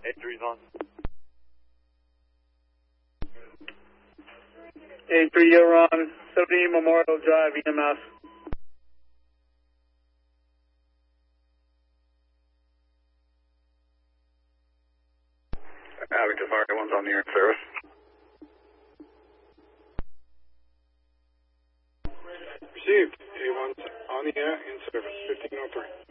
A3's on. A3, you're on 70 Memorial Drive, EMS. Abington Fire 1's on the air in service. Received. A1's on the air in service, 1503.